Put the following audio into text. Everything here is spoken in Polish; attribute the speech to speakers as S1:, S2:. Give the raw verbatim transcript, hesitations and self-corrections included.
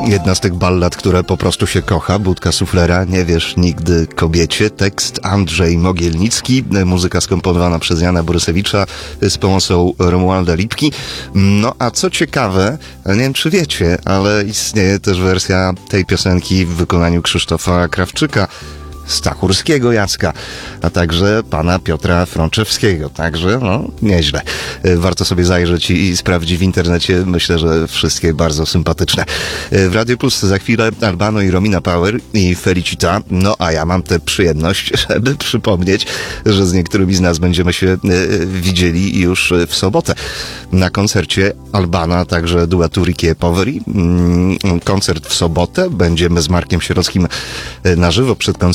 S1: Jedna z tych ballad, które po prostu się kocha, Budka Suflera, Nie wiesz nigdy kobiecie, tekst Andrzej Mogielnicki, muzyka skomponowana przez Jana Borysewicza z pomocą Romualda Lipki. No a co ciekawe, nie wiem czy wiecie, ale istnieje też wersja tej piosenki w wykonaniu Krzysztofa Krawczyka, Stachurskiego Jacka, a także pana Piotra Frączewskiego. Także, no, nieźle. Warto sobie zajrzeć i, i sprawdzić w internecie. Myślę, że wszystkie bardzo sympatyczne. W Radio Plus za chwilę Albano i Romina Power i Felicita. No, a ja mam tę przyjemność, żeby przypomnieć, że z niektórymi z nas będziemy się e, widzieli już w sobotę na koncercie Albana, także duetu Ricky Poveri. Mm, koncert w sobotę. Będziemy z Markiem Sierockim na żywo przed koncertem.